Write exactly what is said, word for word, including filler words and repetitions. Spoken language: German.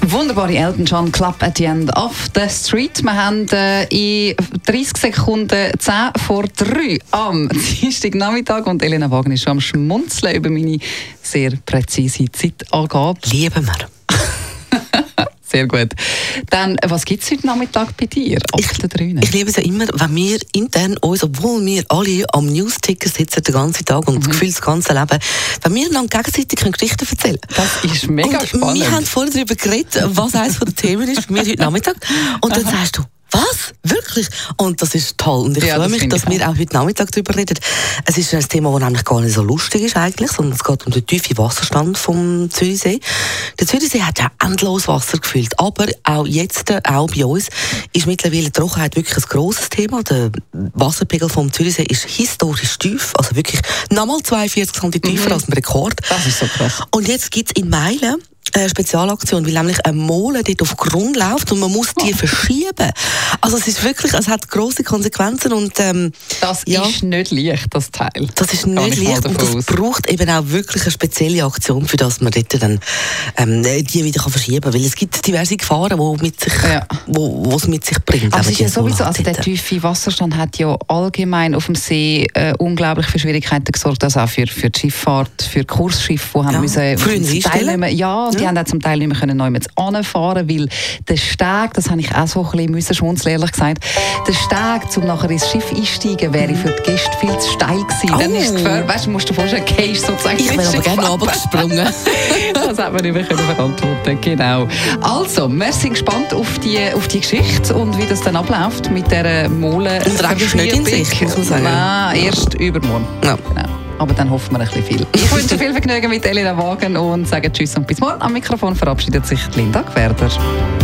Der wunderbare Elton John, Club at the End of the Street. Wir haben äh, in dreißig Sekunden zehn vor drei am Dienstagnachmittag und Elena Wagner ist schon am Schmunzeln über meine sehr präzise Zeitangabe. Lieben wir. Sehr gut. Dann, was gibt es heute Nachmittag bei dir? Ich, ich liebe es ja immer, wenn wir intern uns, obwohl wir alle am News-Ticker sitzen den ganzen Tag und mhm. das Gefühl, das ganze Leben, wenn wir dann gegenseitig Geschichten erzählen können. Das ist mega und spannend. Wir haben vorhin darüber geredet, was eines der Themen ist bei mir heute Nachmittag. Und dann sagst du, was? Wirklich? Und das ist toll. Und ich ja, freue mich, das dass wir auch heute Nachmittag darüber reden. Es ist ein Thema, das nämlich gar nicht so lustig ist eigentlich, sondern es geht um den tiefen Wasserstand vom Zürichsee. Der Zürichsee hat ja endlos Wasser gefüllt, aber auch jetzt, auch bei uns, ist mittlerweile die Trockenheit wirklich ein grosses Thema. Der Wasserpegel vom Zürichsee ist historisch tief, also wirklich nochmal zweiundvierzig Zentimeter tiefer mhm. als ein Rekord. Das ist so krass. Und jetzt gibt es in Meilen eine Spezialaktion, weil nämlich eine Mole dort auf Grund läuft und man muss die oh. verschieben. Also es ist wirklich, es hat grosse Konsequenzen und ähm, das ja, ist nicht leicht, das Teil. Das ist nicht leicht und das aus. braucht eben auch wirklich eine spezielle Aktion, für das man dort dann ähm, die wieder kann verschieben kann, weil es gibt diverse Gefahren, die mit sich, ja. wo, wo es mit sich bringt. Aber es ist ja sowieso, also der tiefe Wasserstand hat ja allgemein auf dem See äh, unglaublich für Schwierigkeiten gesorgt, also auch für, für die Schifffahrt, für Kursschiffe, die haben ja. müssen teilnehmen. Ja, die ja. haben auch zum Teil nicht mehr können neu mit anfahren, weil der Steg, das habe ich auch so ein bisschen schmunzeln, ehrlich gesagt, der Steg, um nachher ins Schiff einsteigen, wäre für die Gäste viel zu steil gewesen. Oh. Dann ist es gefährlich, weißt du, musst du dir vorstellen, gehst sozusagen. Ich wäre aber gerne runtergesprungen. Das hat man nicht mehr verantworten, genau. Also, wir sind gespannt auf die, auf die Geschichte und wie das dann abläuft mit dieser Mole. Und Regen ist nicht in Sicht, muss man sagen. Nein, erst übermorgen. Ja. Genau. Aber dann hoffen wir ein bisschen viel. Ich wünsche viel Vergnügen mit Elena Wagen und sage Tschüss und bis morgen. Am Mikrofon verabschiedet sich Linda Gwerder.